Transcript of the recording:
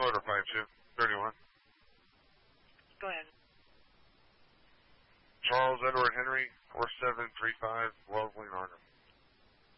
Motor 5231. Go ahead. Charles Edward Henry 4735